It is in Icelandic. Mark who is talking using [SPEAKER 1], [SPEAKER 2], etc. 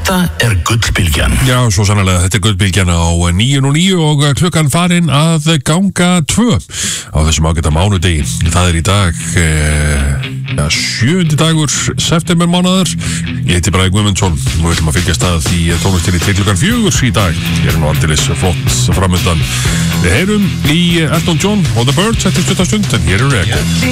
[SPEAKER 1] Þetta Gullbylgjan.
[SPEAKER 2] Já, svo sannlega, þetta Gullbylgjan á 9:09 og klukkan farin að ganga 2 á þessum ágæta mánudegi. Það í dag 7. dagur september mánaðar. Ég heiti Bragi Guðmundsson og við ætlum að fylgjast að því tónlistinni til klukkan 4 í dag. Ég nú aldeilis flott framöndan. Við heyrum í Elton John og The Birds eftir 20 stund, en hér Echo.